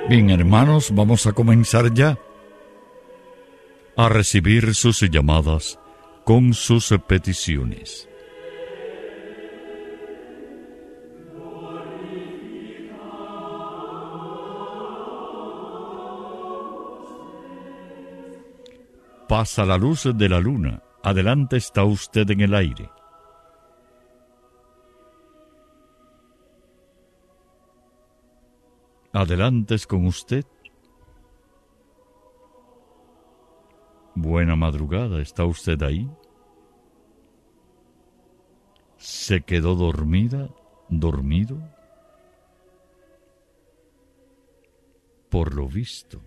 Bien, hermanos, vamos a comenzar ya a recibir sus llamadas con sus peticiones. Pasa la luz de la luna. Adelante, está usted en el aire. Adelante es con usted. Buena madrugada, ¿está usted ahí? ¿Se quedó dormida, dormido? Por lo visto.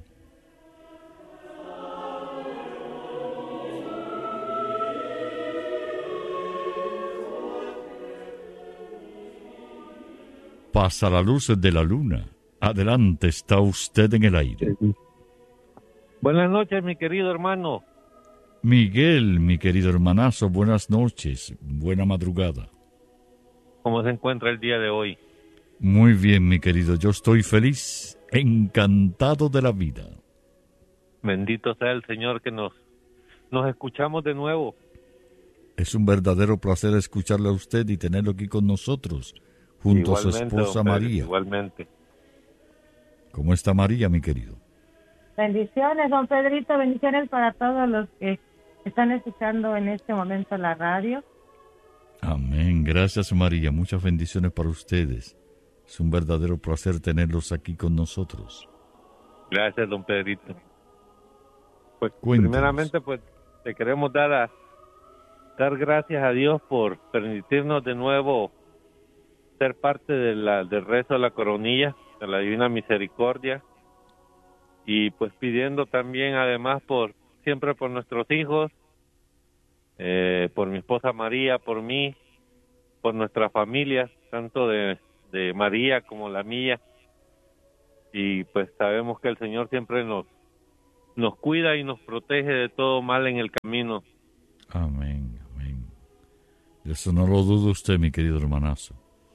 Pasa la luz de la luna. Adelante, está usted en el aire. Buenas noches, mi querido hermano. Miguel, mi querido hermanazo, buenas noches, buena madrugada. ¿Cómo se encuentra el día de hoy? Muy bien, mi querido, yo estoy feliz, encantado de la vida. Bendito sea el Señor que nos escuchamos de nuevo. Es un verdadero placer escucarle a usted y tenerlo aquí con nosotros, junto a su esposa María. Igualmente. ¿Cómo está María, mi querido? Bendiciones, don Pedrito, bendiciones para todos los que están escuchando en este momento la radio. Amén, gracias María, muchas bendiciones para ustedes. Es un verdadero placer tenerlos aquí con nosotros. Gracias, don Pedrito. Pues Cuéntanos. Primeramente, pues te queremos dar gracias a Dios por permitirnos de nuevo ser parte del rezo de la coronilla, de la Divina Misericordia, y pues pidiendo también además siempre por nuestros hijos, por mi esposa María, por mí, por nuestra familia, tanto de María como la mía, y pues sabemos que el Señor siempre nos cuida y nos protege de todo mal en el camino. Amén, amén. Eso no lo duda usted, mi querido hermanazo.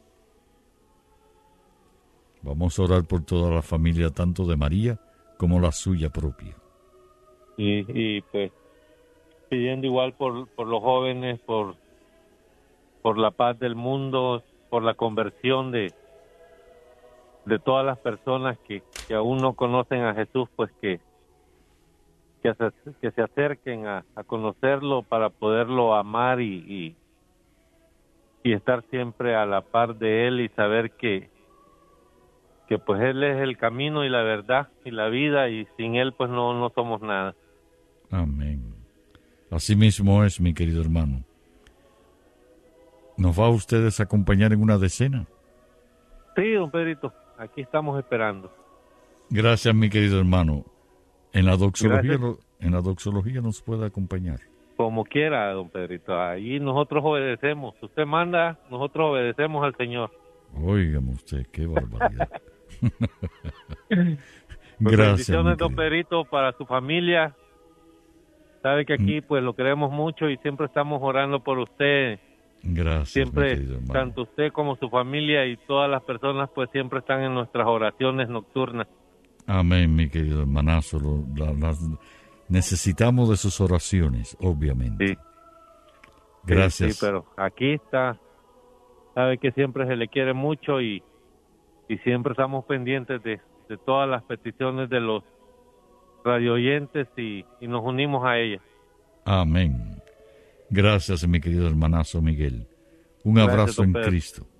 Vamos a orar por toda la familia, tanto de María como la suya propia. Y pues pidiendo igual por los jóvenes, por la paz del mundo, por la conversión de todas las personas que aún no conocen a Jesús, pues que se acerquen a conocerlo para poderlo amar y estar siempre a la par de Él y saber que pues Él es el camino y la verdad y la vida, y sin Él pues no somos nada. Amén. Así mismo es, mi querido hermano. ¿Nos va a ustedes a acompañar en una decena? Sí, don Pedrito, aquí estamos esperando. Gracias, mi querido hermano. En la doxología nos puede acompañar. Como quiera, don Pedrito, ahí nosotros obedecemos. Usted manda, nosotros obedecemos al Señor. Óigame usted, qué barbaridad. Pues Gracias, bendiciones, don Pedrito, para su familia. Sabe que aquí pues lo queremos mucho y siempre estamos orando por usted. Gracias, siempre, mi querido hermano. Tanto usted como su familia y todas las personas pues siempre están en nuestras oraciones nocturnas. Amén, mi querido hermanazo. Necesitamos de sus oraciones, obviamente. Sí. Gracias. Sí, pero aquí está. Sabe que siempre se le quiere mucho y siempre estamos pendientes de todas las peticiones de los radioyentes y nos unimos a ellas. Amén. Gracias, mi querido hermanazo Miguel. Un Gracias, abrazo don en Pedro. Cristo.